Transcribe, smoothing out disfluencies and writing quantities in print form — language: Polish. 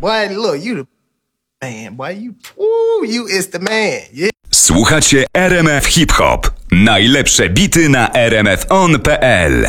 Boy, look, you the man, boy. You is the man. Yeah. Słuchacie RMF Hip Hop. Najlepsze bity na rmfon.pl